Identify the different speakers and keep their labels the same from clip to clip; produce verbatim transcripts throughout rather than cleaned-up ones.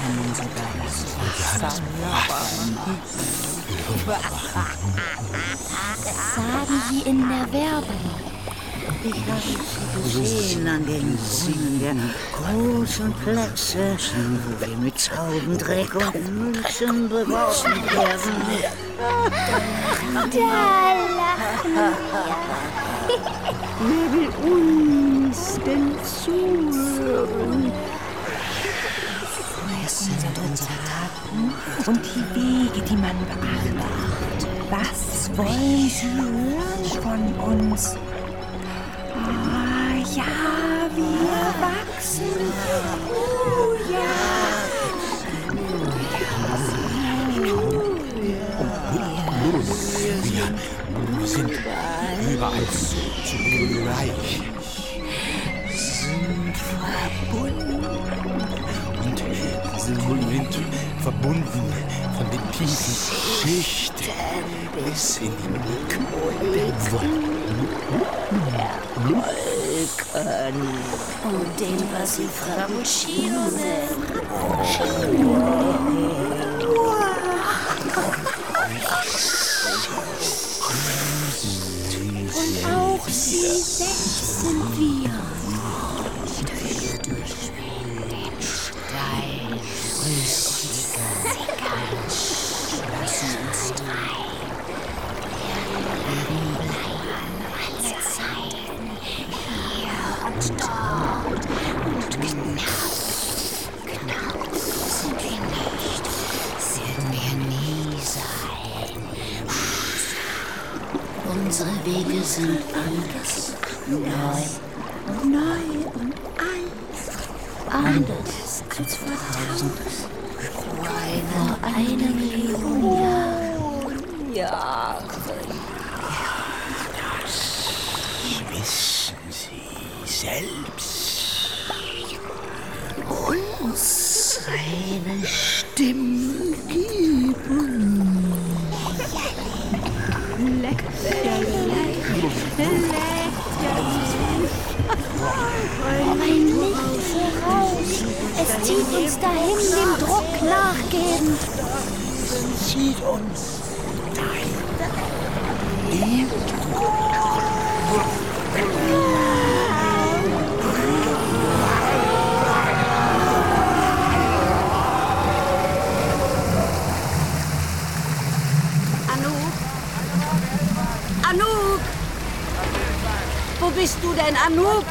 Speaker 1: Ihnen sogar das Wasser
Speaker 2: Das sagen Sie in der Werbung.
Speaker 1: Ich habe sie gesehen an den Brunnen der großen Plätze, wo wir mit Zaubendreck und Münzen beworfen werden.
Speaker 2: Da lachen wir.
Speaker 1: Wer will uns denn zuhören?
Speaker 3: Es sind unsere Taten und die Wege, die man beachtet. Was wollen Sie hören von uns? Ah, ja, wir wachsen. Oh, ja.
Speaker 4: Wir sind überall zu gleich.
Speaker 3: Sind verbunden.
Speaker 4: Und sind verbunden von den tiefen Schichten bis in die Wolken.
Speaker 2: Und den, was Sie Frappuccino nennen. Und auch Sie selbst sind wir. Durch den Stein rüstiger Sickern lassen uns drei. Wir bleiben alle Zeiten hier und dort und knapp, knapp sind wir nicht, werden wir nie sein. Unsere Wege sind anders, neu, neu und alt, anders als vor tausend, vor einer Million Jahren. Jahren.
Speaker 4: Das wissen Sie selbst.
Speaker 1: Uns eine Stimme geben.
Speaker 2: Ein Licht voraus. Es zieht uns dahin, dem Druck nachgeben.
Speaker 4: Zieht uns dahin.
Speaker 5: Anouk? Anouk! Wo bist du denn, Anouk?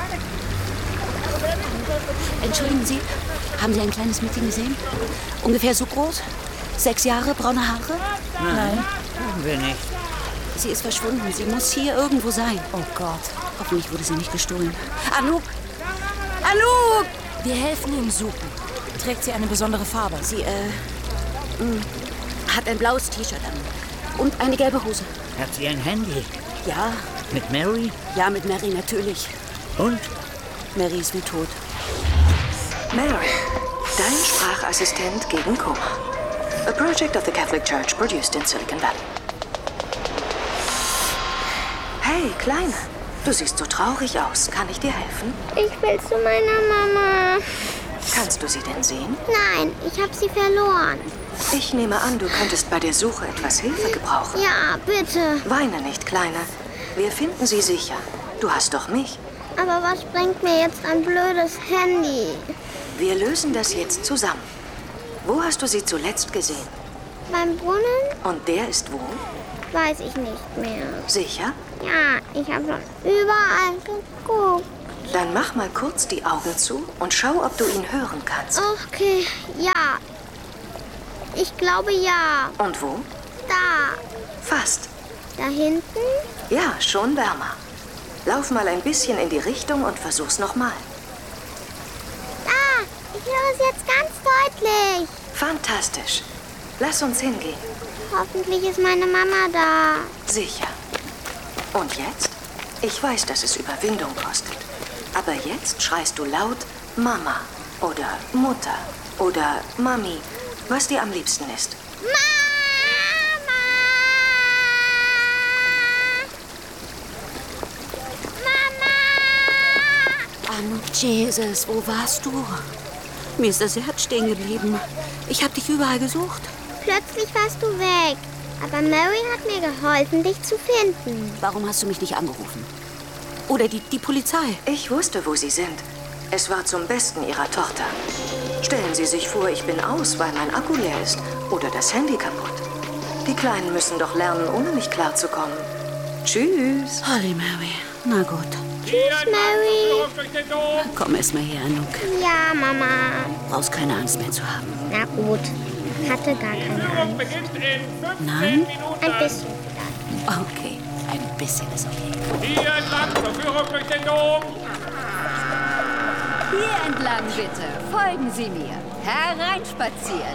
Speaker 6: Entschuldigen Sie, haben Sie ein kleines Mädchen gesehen? Ungefähr so groß? Sechs Jahre, braune Haare?
Speaker 1: Nein, haben wir nicht.
Speaker 6: Sie ist verschwunden. Sie muss hier irgendwo sein.
Speaker 3: Oh Gott.
Speaker 6: Hoffentlich wurde sie nicht gestohlen.
Speaker 5: Anouk! Anouk!
Speaker 3: Wir helfen Ihnen suchen. Trägt sie eine besondere Farbe?
Speaker 6: Sie, äh, mh, hat ein blaues T-Shirt an. Und eine gelbe Hose.
Speaker 1: Hat sie ein Handy?
Speaker 6: Ja,
Speaker 1: Mit Mary?
Speaker 6: ja, mit Mary natürlich.
Speaker 1: Und?
Speaker 6: Mary ist wie tot.
Speaker 7: Mary, dein Sprachassistent gegen Koma. A project of the Catholic Church produced in Silicon Valley. Hey, Kleine, du siehst so traurig aus. Kann ich dir helfen?
Speaker 2: Ich will zu meiner Mama.
Speaker 7: Kannst du sie denn sehen?
Speaker 2: Nein, ich habe sie verloren.
Speaker 7: Ich nehme an, du könntest bei der Suche etwas Hilfe gebrauchen.
Speaker 2: Ja, bitte.
Speaker 7: Weine nicht, Kleine. Wir finden sie sicher. Du hast doch mich.
Speaker 2: Aber was bringt mir jetzt ein blödes Handy?
Speaker 7: Wir lösen das jetzt zusammen. Wo hast du sie zuletzt gesehen?
Speaker 2: Beim Brunnen?
Speaker 7: Und der ist wo?
Speaker 2: Weiß ich nicht mehr.
Speaker 7: Sicher?
Speaker 2: Ja, ich habe schon überall geguckt.
Speaker 7: Dann mach mal kurz die Augen zu und schau, ob du ihn hören kannst.
Speaker 2: Okay, ja. Ich glaube ja.
Speaker 7: Und wo?
Speaker 2: Da.
Speaker 7: Fast.
Speaker 2: Da hinten?
Speaker 7: Ja, schon wärmer. Lauf mal ein bisschen in die Richtung und versuch's nochmal.
Speaker 2: Da. Ich höre es jetzt ganz deutlich.
Speaker 7: Fantastisch. Lass uns hingehen.
Speaker 2: Hoffentlich ist meine Mama da.
Speaker 7: Sicher. Und jetzt? Ich weiß, dass es Überwindung kostet. Aber jetzt schreist du laut Mama oder Mutter oder Mami, was dir am liebsten ist.
Speaker 2: Mama! Mama!
Speaker 6: Anouk, Jesus, wo warst du? Mir ist das Herz stehen geblieben. Ich habe dich überall gesucht.
Speaker 2: Plötzlich warst du weg. Aber Mary hat mir geholfen, dich zu finden.
Speaker 6: Warum hast du mich nicht angerufen? Oder die, die Polizei?
Speaker 7: Ich wusste, wo Sie sind. Es war zum Besten Ihrer Tochter. Stellen Sie sich vor, ich bin aus, weil mein Akku leer ist oder das Handy kaputt. Die Kleinen müssen doch lernen, ohne mich klarzukommen. Tschüss.
Speaker 6: Holly Mary. Na gut.
Speaker 2: Tschüss, Mary.
Speaker 6: Komm erst mal her, Anouk.
Speaker 2: Ja, Mama.
Speaker 6: Brauchst keine Angst mehr zu haben.
Speaker 2: Na gut. Hatte gar keine Angst.
Speaker 6: Nein?
Speaker 2: Ein bisschen.
Speaker 6: Okay. Ein bisschen ist okay.
Speaker 8: Hier entlang zur Führung durch den Dom.
Speaker 5: Hier entlang, bitte. Folgen Sie mir. Hereinspazieren.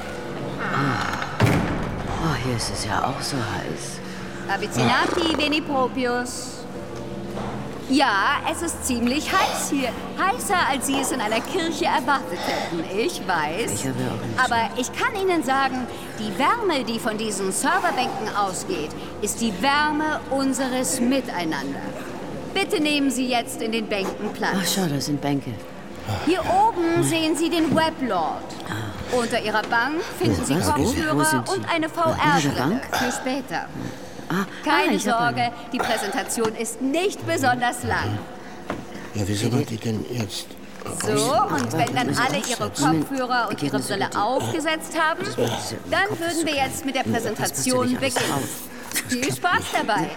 Speaker 1: Oh, hier ist es ja auch so heiß.
Speaker 5: Avicinati veni proprius. Ja, es ist ziemlich heiß hier. Heißer, als Sie es in einer Kirche erwartet hätten. Ich weiß.
Speaker 1: Ich habe auch nicht.
Speaker 5: Aber ich kann Ihnen sagen, die Wärme, die von diesen Serverbänken ausgeht, ist die Wärme unseres Miteinander. Bitte nehmen Sie jetzt in den Bänken Platz.
Speaker 1: Ach, schau, das sind Bänke.
Speaker 5: Hier oben sehen Sie den Weblord. Unter Ihrer Bank finden Sie
Speaker 1: Was? Wo? Wo
Speaker 5: Kopfhörer
Speaker 1: sind Sie?
Speaker 5: und eine
Speaker 1: Unter der
Speaker 5: V R-Brille
Speaker 1: Bank?
Speaker 5: für später.
Speaker 1: Ah,
Speaker 5: Keine
Speaker 1: ah, ich hab
Speaker 5: Sorge,
Speaker 1: einen.
Speaker 5: die Präsentation ist nicht besonders lang.
Speaker 4: Ja, wieso war die denn jetzt?
Speaker 5: So, und wenn dann
Speaker 1: muss ich
Speaker 5: alle ihre
Speaker 1: aufsetzen.
Speaker 5: Kopfhörer und ihre Brille aufgesetzt haben, dann würden wir jetzt mit der Präsentation beginnen. Viel Spaß dabei.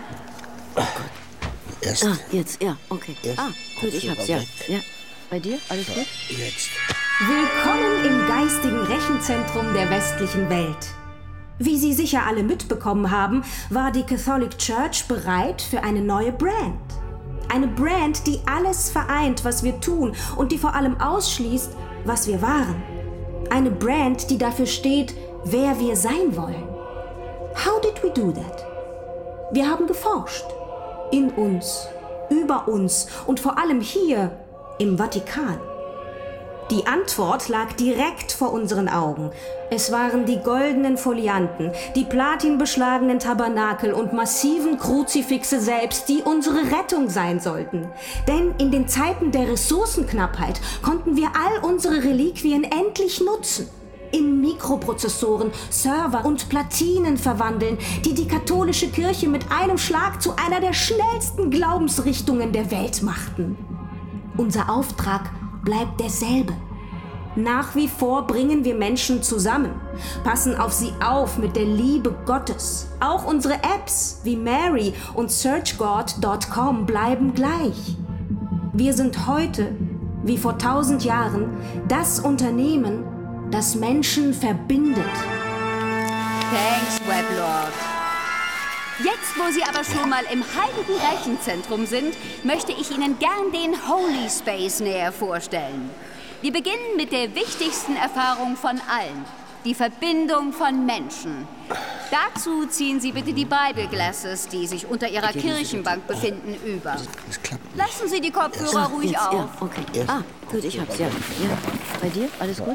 Speaker 4: Erst
Speaker 1: Ah, jetzt, ja, okay.
Speaker 4: Erst
Speaker 1: Ah, gut, ich hab's, ja. Ja. Bei dir? Alles gut?
Speaker 4: jetzt.
Speaker 9: Willkommen im geistigen Rechenzentrum der westlichen Welt. Wie Sie sicher alle mitbekommen haben, war die Catholic Church bereit für eine neue Brand. Eine Brand, die alles vereint, was wir tun und die vor allem ausschließt, was wir waren. Eine Brand, die dafür steht, wer wir sein wollen. How did we do that? Wir haben geforscht. In uns, über uns und vor allem hier im Vatikan. Die Antwort lag direkt vor unseren Augen. Es waren die goldenen Folianten, die platinbeschlagenen Tabernakel und massiven Kruzifixe selbst, die unsere Rettung sein sollten. Denn in den Zeiten der Ressourcenknappheit konnten wir all unsere Reliquien endlich nutzen. In Mikroprozessoren, Server und Platinen verwandeln, die die katholische Kirche mit einem Schlag zu einer der schnellsten Glaubensrichtungen der Welt machten. Unser Auftrag bleibt derselbe. Nach wie vor bringen wir Menschen zusammen, passen auf sie auf mit der Liebe Gottes. Auch unsere Apps wie Mary und search god dot com bleiben gleich. Wir sind heute, wie vor tausend Jahren, das Unternehmen, das Menschen verbindet.
Speaker 5: Thanks, Weblord. Jetzt, wo Sie aber schon mal im heiligen Rechenzentrum sind, möchte ich Ihnen gern den Holy Space näher vorstellen. Wir beginnen mit der wichtigsten Erfahrung von allen, die Verbindung von Menschen. Dazu ziehen Sie bitte die Bible Glasses, die sich unter Ihrer Kirchenbank befinden, über.
Speaker 4: Das klappt nicht.
Speaker 5: Lassen Sie die Kopfhörer ruhig
Speaker 1: jetzt,
Speaker 5: auf.
Speaker 1: ja, okay. Ah, gut, ich hab's, ja. ja. Bei dir? Alles gut?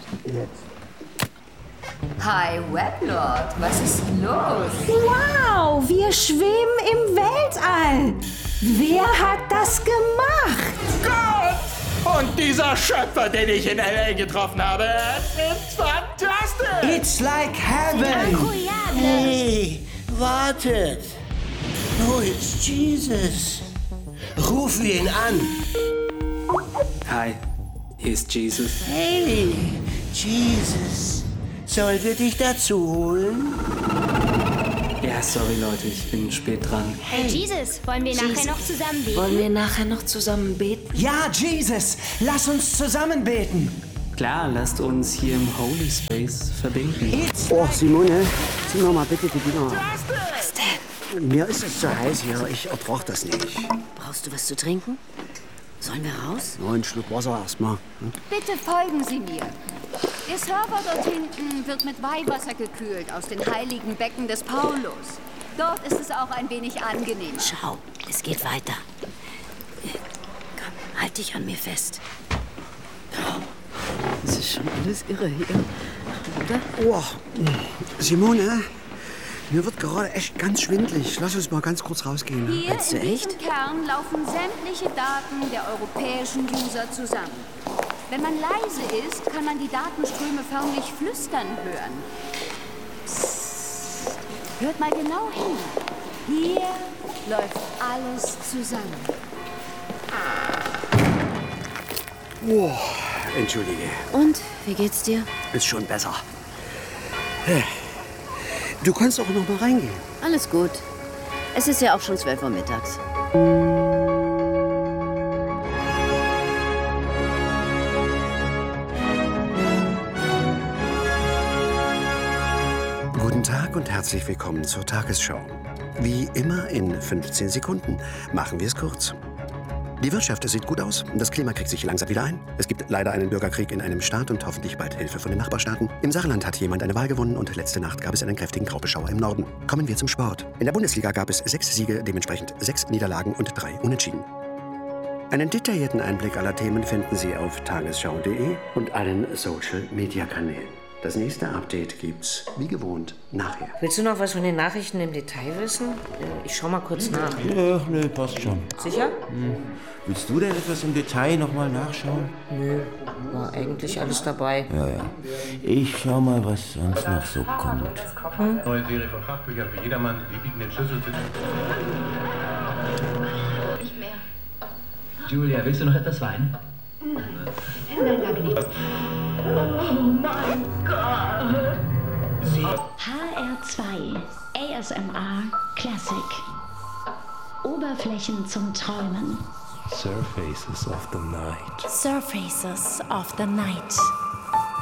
Speaker 5: Hi, Weblord, was ist los?
Speaker 9: Wow, wir schweben im Weltall. Wer hat das gemacht?
Speaker 8: Gott! Und dieser Schöpfer, den ich in L A getroffen habe, ist fantastisch!
Speaker 4: It's like heaven.
Speaker 2: Incroyable.
Speaker 4: Hey, wartet. Wo ist Jesus? Rufen wir ihn an.
Speaker 10: Hi, hier ist Jesus.
Speaker 4: Hey, Jesus. Sollen wir dich dazu holen?
Speaker 10: Ja, sorry Leute, ich bin spät dran.
Speaker 2: Hey, Jesus, wollen wir nachher noch zusammen beten?
Speaker 1: Wollen wir nachher noch zusammen beten?
Speaker 11: Ja, Jesus, lass uns zusammen beten.
Speaker 10: Klar, lasst uns hier im Holy Space verbinden.
Speaker 12: Oh, Simone, zieh mir mal bitte die Dinger.
Speaker 1: Was denn?
Speaker 12: Mir ist es zu heiß hier, ich ertrag das nicht.
Speaker 1: Brauchst du was zu trinken? Sollen wir raus?
Speaker 12: Nur einen Schluck Wasser erstmal. Hm?
Speaker 5: Bitte folgen Sie mir. Der Server dort hinten wird mit Weihwasser gekühlt aus den heiligen Becken des Paulus. Dort ist es auch ein wenig angenehmer.
Speaker 1: Schau, es geht weiter. Komm, halt dich an mir fest. Das ist schon alles irre hier, oder?
Speaker 12: Oh, Simone, mir wird gerade echt ganz schwindelig. Lass uns mal ganz kurz rausgehen.
Speaker 5: Hier
Speaker 1: Meinst du
Speaker 5: in
Speaker 1: echt?
Speaker 5: diesem Kern laufen sämtliche Daten der europäischen User zusammen. Wenn man leise ist, kann man die Datenströme förmlich flüstern hören. Psst. Hört mal genau hin. Hier läuft alles zusammen.
Speaker 12: Oh, entschuldige.
Speaker 6: Und, wie geht's dir?
Speaker 12: Ist schon besser. Du kannst auch noch mal reingehen.
Speaker 6: Alles gut. Es ist ja auch schon zwölf Uhr mittags.
Speaker 12: Guten Tag und herzlich willkommen zur Tagesschau. Wie immer in fünfzehn Sekunden. Machen wir es kurz. Die Wirtschaft sieht gut aus. Das Klima kriegt sich langsam wieder ein. Es gibt leider einen Bürgerkrieg in einem Staat und hoffentlich bald Hilfe von den Nachbarstaaten. Im Saarland hat jemand eine Wahl gewonnen und letzte Nacht gab es einen kräftigen Graubeschauer im Norden. Kommen wir zum Sport. In der Bundesliga gab es sechs Siege, dementsprechend sechs Niederlagen und drei Unentschieden. Einen detaillierten Einblick aller Themen finden Sie auf tagesschau punkt de und allen Social-Media-Kanälen. Das nächste Update gibt's, wie gewohnt, nachher.
Speaker 13: Willst du noch was von den Nachrichten im Detail wissen? Ich schau mal kurz nach.
Speaker 14: Nö, nö, passt schon.
Speaker 13: Sicher?
Speaker 14: Hm. Willst du denn etwas im Detail nochmal nachschauen?
Speaker 13: Nö, war eigentlich alles dabei.
Speaker 14: Ja, ja. Ich schau mal, was sonst noch so kommt.
Speaker 15: Hm? Neue Serie von Fachbüchern für jedermann. Sie bieten den Schlüssel zu...
Speaker 16: Nicht mehr.
Speaker 17: Julia, willst du noch etwas Wein?
Speaker 16: Nein. Nein, danke nicht. Oh mein Gott!
Speaker 2: H R zwei A S M R Classic. Oberflächen zum Träumen.
Speaker 18: Surfaces of the Night.
Speaker 2: Surfaces of the Night.